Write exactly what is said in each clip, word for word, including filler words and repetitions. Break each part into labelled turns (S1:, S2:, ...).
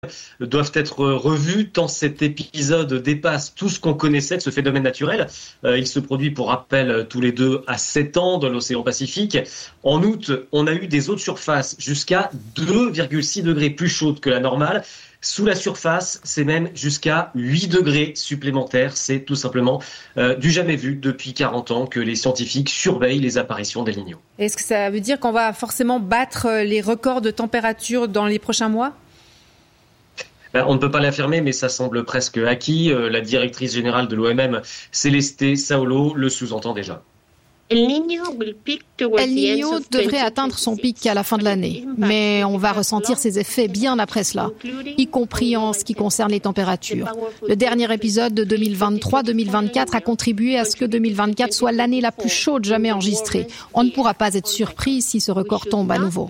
S1: doivent être revus tant cet épisode dépasse tout ce qu'on connaissait de ce phénomène naturel. Euh, il se produit, pour rappel, tous les deux à sept ans dans l'océan Pacifique. En août, on a eu des eaux de surface jusqu'à deux virgule six degrés plus chaudes que la normale. Sous la surface, c'est même jusqu'à huit degrés supplémentaires. C'est tout simplement euh, du jamais vu depuis quarante ans que les scientifiques surveillent les apparitions d'El Niño.
S2: Est-ce que ça veut dire qu'on va forcément battre les records de température dans les prochains mois ?
S1: On ne peut pas l'affirmer, mais ça semble presque acquis. La directrice générale de l'O M M, Celeste Saulo, le sous-entend déjà.
S3: El Niño devrait atteindre son pic à la fin de l'année, mais on va ressentir ses effets bien après cela, y compris en ce qui concerne les températures. Le dernier épisode de deux mille vingt-trois deux mille vingt-quatre a contribué à ce que deux mille vingt-quatre soit l'année la plus chaude jamais enregistrée. On ne pourra pas être surpris si ce record tombe à nouveau.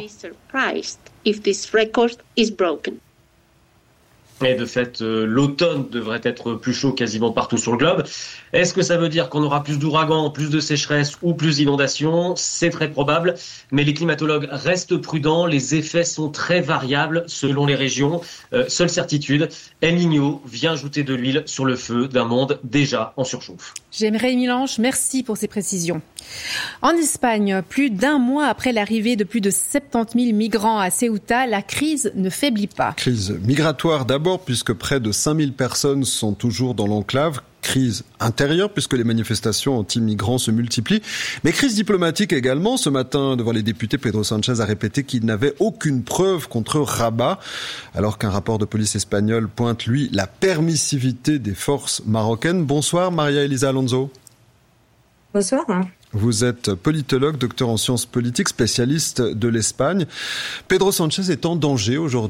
S1: Et de fait, euh, l'automne devrait être plus chaud quasiment partout sur le globe. Est-ce que ça veut dire qu'on aura plus d'ouragans, plus de sécheresse ou plus d'inondations ? C'est très probable, mais les climatologues restent prudents. Les effets sont très variables selon les régions. Euh, seule certitude, El Niño vient ajouter de l'huile sur le feu d'un monde déjà en surchauffe.
S2: J'aimerais, Milange, merci pour ces précisions. En Espagne, plus d'un mois après l'arrivée de plus de soixante-dix mille migrants à Ceuta, la crise ne faiblit pas.
S4: Crise migratoire d'abord, puisque près de cinq mille personnes sont toujours dans l'enclave. Crise intérieure, puisque les manifestations anti-migrants se multiplient. Mais crise diplomatique également. Ce matin, devant les députés, Pedro Sánchez a répété qu'il n'avait aucune preuve contre Rabat, alors qu'un rapport de police espagnol pointe, lui, la permissivité des forces marocaines. Bonsoir, Maria Elisa Alonso.
S5: Bonsoir.
S4: Vous êtes politologue, docteur en sciences politiques, spécialiste de l'Espagne. Pedro Sánchez est en danger aujourd'hui ?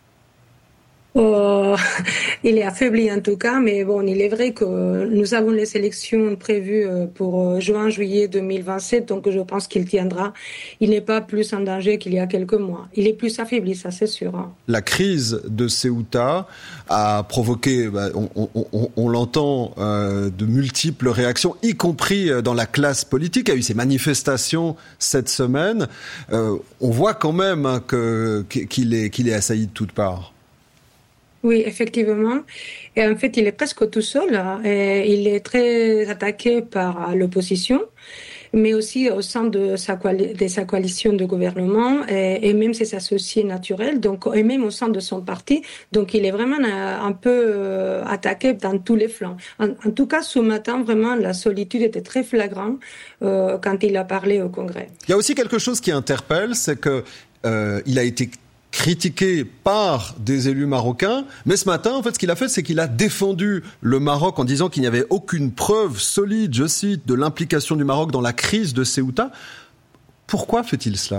S5: Oh, il est affaibli en tout cas, mais bon, il est vrai que nous avons les élections prévues pour juin-juillet deux mille vingt-sept, donc je pense qu'il tiendra. Il n'est pas plus en danger qu'il y a quelques mois. Il est plus affaibli, ça c'est sûr. Hein.
S4: La crise de Ceuta a provoqué, bah, on, on, on, on l'entend, euh, de multiples réactions, y compris dans la classe politique. Il y a eu ces manifestations cette semaine. Euh, on voit quand même hein, que, qu'il est, qu'il est assailli de toutes parts.
S5: Oui, effectivement. Et en fait, il est presque tout seul. Et il est très attaqué par l'opposition, mais aussi au sein de sa, coali- de sa coalition de gouvernement et, et même ses associés naturels, donc, et même au sein de son parti. Donc, il est vraiment un, un peu attaqué dans tous les flancs. En, en tout cas, ce matin, vraiment, la solitude était très flagrante euh, quand il a parlé au Congrès.
S4: Il y a aussi quelque chose qui interpelle, c'est que euh, il a été critiqué par des élus marocains, mais ce matin, en fait, ce qu'il a fait, c'est qu'il a défendu le Maroc en disant qu'il n'y avait aucune preuve solide, je cite, de l'implication du Maroc dans la crise de Ceuta. Pourquoi fait-il cela ?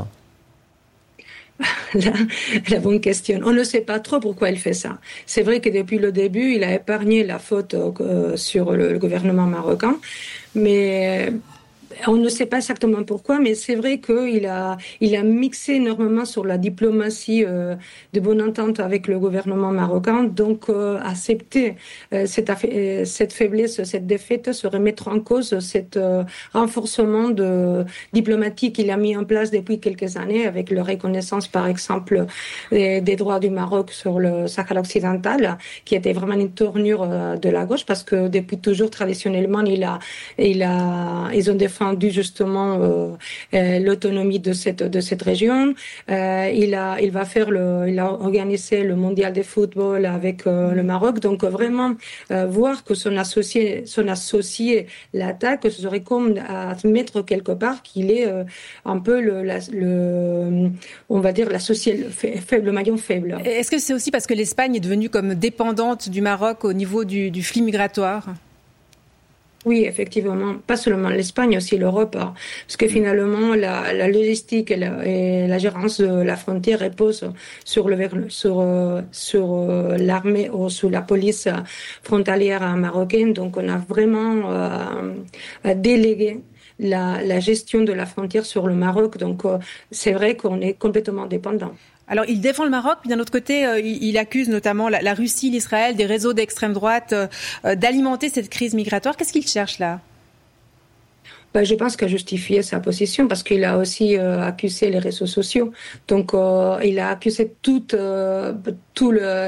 S5: La, la bonne question. On ne sait pas trop pourquoi il fait ça. C'est vrai que depuis le début, il a épargné la faute euh, sur le, le gouvernement marocain, mais on ne sait pas exactement pourquoi, mais c'est vrai qu'il a, il a mixé énormément sur la diplomatie euh, de bonne entente avec le gouvernement marocain. Donc, euh, accepter euh, cette, affa- cette faiblesse, cette défaite serait mettre en cause cet euh, renforcement de diplomatique qu'il a mis en place depuis quelques années avec la reconnaissance, par exemple, des, des droits du Maroc sur le Sahara occidental, qui était vraiment une tournure euh, de la gauche, parce que depuis toujours, traditionnellement, il a, il a, ils ont défendu justement euh, euh, l'autonomie de cette de cette région. Euh, il a il va faire le il a organisé le mondial de football avec euh, le Maroc. Donc vraiment euh, voir que son associé son associé l'attaque, ce serait comme à mettre quelque part qu'il est euh, un peu le, la, le on va dire l'associé faible, le maillon faible.
S2: Est-ce que c'est aussi parce que l'Espagne est devenue comme dépendante du Maroc au niveau du, du flux migratoire ?
S5: Oui, effectivement, pas seulement l'Espagne, aussi l'Europe, hein, parce que finalement la, la logistique et la, et la gérance de la frontière repose sur le sur sur l'armée ou sur la police frontalière marocaine. Donc, on a vraiment euh, délégué la, la gestion de la frontière sur le Maroc. Donc, euh, c'est vrai qu'on est complètement dépendant.
S2: Alors, il défend le Maroc, puis d'un autre côté, euh, il, il accuse notamment la, la Russie, l'Israël, des réseaux d'extrême droite euh, d'alimenter cette crise migratoire. Qu'est-ce qu'il cherche là ?
S5: Ben, je pense qu'il a justifié sa position parce qu'il a aussi euh, accusé les réseaux sociaux. Donc, euh, il a accusé tout, euh, tout le